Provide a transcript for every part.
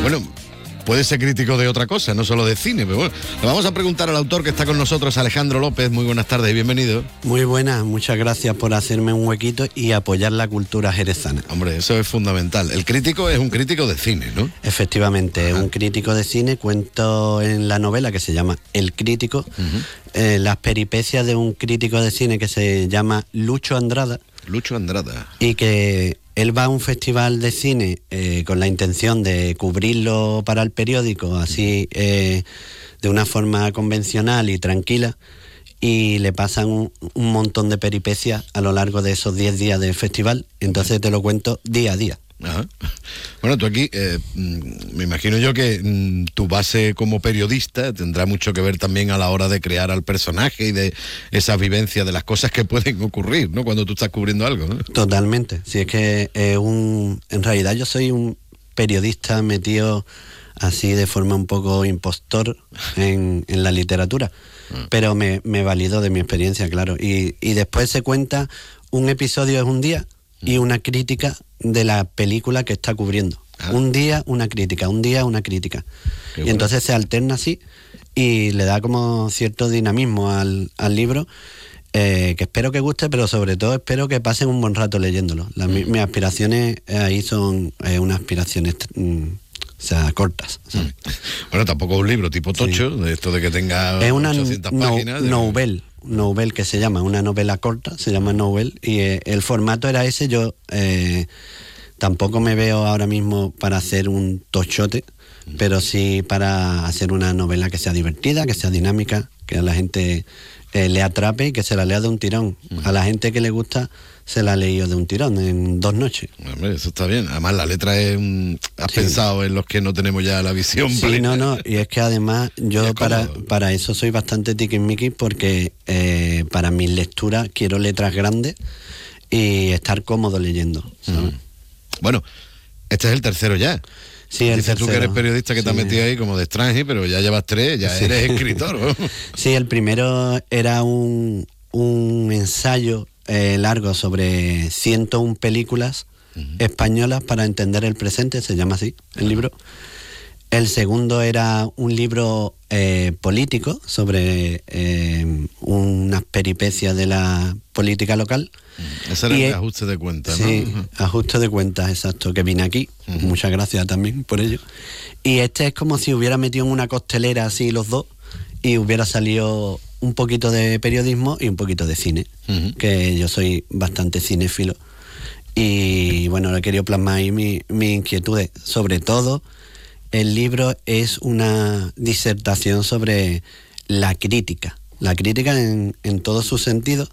Bueno, puede ser crítico de otra cosa, no solo de cine, pero bueno, le vamos a preguntar al autor que está con nosotros, Alejandro López. Muy buenas tardes y bienvenido. Muy buenas, muchas gracias por hacerme un huequito y apoyar la cultura jerezana. Hombre, eso es fundamental. El crítico es un crítico de cine, ¿no? Efectivamente, es un crítico de cine. Cuento en la novela que se llama El Crítico, las peripecias de un crítico de cine que se llama Lucho Andrada. Lucho Andrada. Y que él va a un festival de cine con la intención de cubrirlo para el periódico, así de una forma convencional y tranquila, y le pasan un montón de peripecias a lo largo de esos 10 días del festival. Entonces te lo cuento día a día. Ajá. Bueno, tú aquí, me imagino yo que tu base como periodista tendrá mucho que ver también a la hora de crear al personaje y de esas vivencias, de las cosas que pueden ocurrir, ¿no? Cuando tú estás cubriendo algo, ¿no? Totalmente. Si es que en realidad yo soy un periodista metido así de forma un poco impostor en la literatura, pero me valido de mi experiencia, claro. Y después se cuenta, un episodio es un día y una crítica de la película que está cubriendo. Un día una crítica, un día una crítica. Qué bueno. Y entonces se alterna así y le da como cierto dinamismo al libro, que espero que guste, pero sobre todo espero que pasen un buen rato leyéndolo. Mis aspiraciones ahí son unas aspiraciones cortas, ¿sabes? Bueno, tampoco es un libro tipo tocho, de esto de que tenga es una 800 páginas. Novel, que se llama, una novela corta, se llama novel, y el formato era ese. Yo tampoco me veo ahora mismo para hacer un tochote, pero sí para hacer una novela que sea divertida, que sea dinámica, que a la gente le atrape y que se la lea de un tirón. A la gente que le gusta se la ha leído de un tirón en 2 noches. Hombre, eso está bien. Además, la letra es has pensado en los que no tenemos ya la visión plena. No, y es que además yo para eso soy bastante tiquismiquis, porque para mis lecturas quiero letras grandes y estar cómodo leyendo, ¿sabes? Bueno, este es el tercero ya. Sí, el Dices tercero. Tú que eres periodista, que te has metido ahí como de extranjero, pero ya llevas 3, ya eres escritor, ¿no? Sí, el primero era un ensayo largo sobre 101 películas españolas para entender el presente, se llama así el libro. El segundo era un libro político sobre unas peripecias de la política local. Ese era el ajuste de cuentas, ¿no? Sí, ajuste de cuentas, exacto, que vine aquí. Muchas gracias también por ello. Y este es como si hubiera metido en una costelera así los dos y hubiera salido un poquito de periodismo y un poquito de cine, que yo soy bastante cinéfilo. Y bueno, he querido plasmar ahí mis inquietudes. Sobre todo, el libro es una disertación sobre la crítica en todos sus sentidos,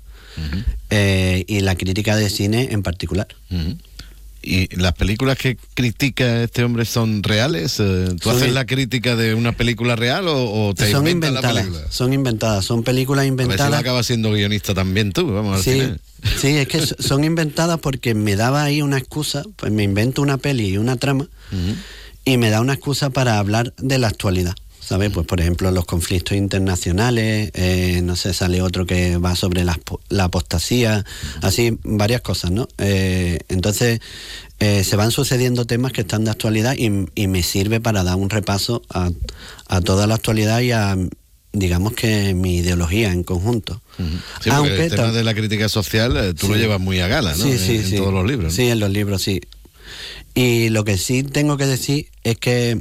y la crítica de cine en particular. ¿Y las películas que critica este hombre son reales? ¿Tú haces la crítica de una película real o te inventas la película? Son inventadas, son películas inventadas. A ver si acabas siendo guionista también tú, vamos al final. Sí, es que son inventadas porque me daba ahí una excusa, pues me invento una peli y una trama, y me da una excusa para hablar de la actualidad, ¿sabes? Pues por ejemplo los conflictos internacionales, no sé, sale otro que va sobre la apostasía, así varias cosas, ¿no? Entonces se van sucediendo temas que están de actualidad y me sirve para dar un repaso a toda la actualidad y a, digamos, que mi ideología en conjunto. Sí, aunque el tema de la crítica social tú lo llevas muy a gala, ¿no? En todos los libros, ¿no? Sí, en los libros, sí. Y lo que sí tengo que decir es que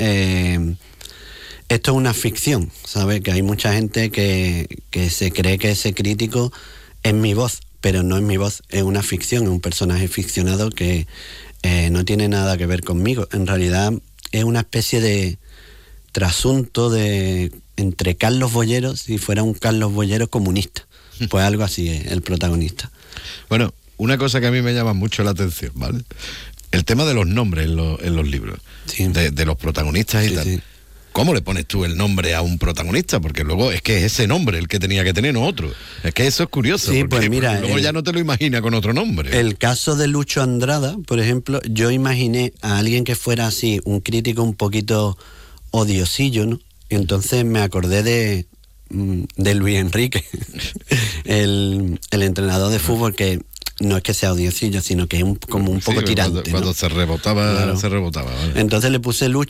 esto es una ficción, ¿sabes? Que hay mucha gente que se cree que ese crítico es mi voz, pero no es mi voz, es una ficción, es un personaje ficcionado que no tiene nada que ver conmigo. En realidad es una especie de trasunto entre Carlos Bollero, si fuera un Carlos Bollero comunista. Pues algo así es el protagonista. Bueno, una cosa que a mí me llama mucho la atención, ¿vale? El tema de los nombres en los libros, sí, de los protagonistas y tal. Sí. ¿Cómo le pones tú el nombre a un protagonista? Porque luego es que es ese nombre el que tenía que tener, no otro. Es que eso es curioso. Sí, pues mira, luego ya no te lo imaginas con otro nombre. El caso de Lucho Andrada, por ejemplo, yo imaginé a alguien que fuera así, un crítico un poquito odiosillo, ¿no? Y entonces me acordé de Luis Enrique, el entrenador de fútbol, que no es que sea odiosillo, sino que es como un poco tirante, cuando ¿no? se rebotaba, claro. Se rebotaba. Vale. Entonces le puse Lucho